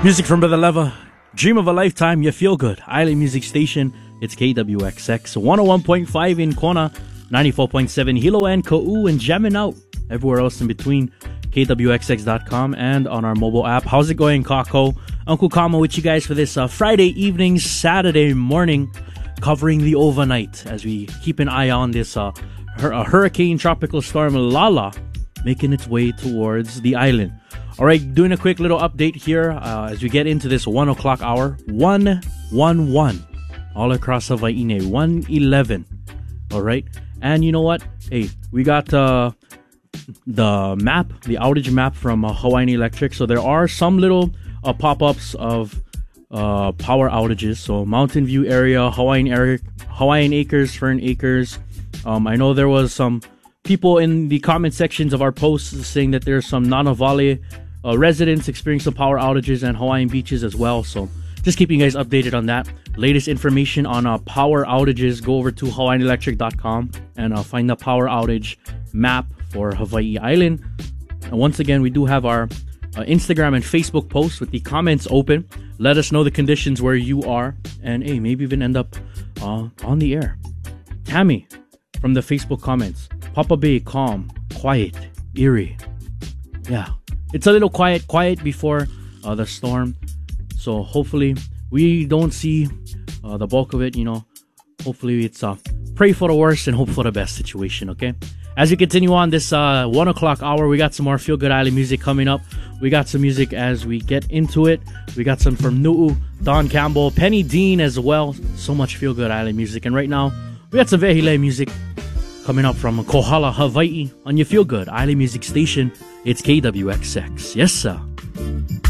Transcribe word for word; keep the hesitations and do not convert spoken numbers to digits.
Music from Brother Leva, Dream of a Lifetime, You Feel Good, Island Music Station. It's K W X X, one oh one point five in Kona, ninety-four point seven Hilo and Ka'u, and jamming out everywhere else in between. K W X X dot com and on our mobile app. How's it going, Kako? Uncle Kama with you guys for this uh, Friday evening, Saturday morning, covering the overnight as we keep an eye on this uh, hur- uh, hurricane tropical storm Lala making its way towards the island. All right, doing a quick little update here uh, as we get into this one o'clock hour. one one one all across Hawaii, one eleven. All right, and you know what? Hey, we got uh, the map, the outage map from uh, Hawaiian Electric. So there are some little uh, pop-ups of uh, power outages. So Mountain View area, Hawaiian area, Hawaiian Acres, Fern Acres. Um, I know there was some people in the comment sections of our posts saying that there's some Nanavale uh, residents experiencing some power outages and Hawaiian beaches as well. So just keeping you guys updated on that. Latest information on uh, power outages, go over to Hawaiian Electric dot com and uh, find the power outage map for Hawaii Island. And once again, we do have our uh, Instagram and Facebook posts with the comments open. Let us know the conditions where you are, and hey, maybe even end up uh, on the air. Tammy from the Facebook comments: Papa Bay, calm, quiet, eerie. Yeah, it's a little quiet, quiet before uh, the storm. So hopefully we don't see uh, the bulk of it. You know, hopefully it's uh, pray for the worst and hope for the best situation. Okay. As we continue on this uh, one o'clock hour, we got some more Feel Good Island music coming up. We got some music as we get into it. We got some from Nu'u, Don Campbell, Penny Dean as well. So much Feel Good Island music. And right now, we got some Vehile music coming up from Kohala, Hawaii on your Feel Good Island Music Station. It's K W X X. Yes, sir.